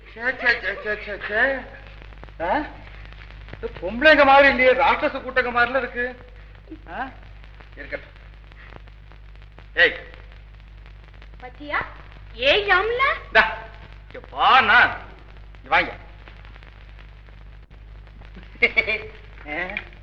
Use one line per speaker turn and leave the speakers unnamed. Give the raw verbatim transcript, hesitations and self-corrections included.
பொம்பளைங்க மாதிரி இல்லையே, ராட்சச கூட்டங்க மாதிரில இருக்கு. இருக்கட்டும். ஏய்
பத்தியா? ஏய் யாம்ல
வாங்க.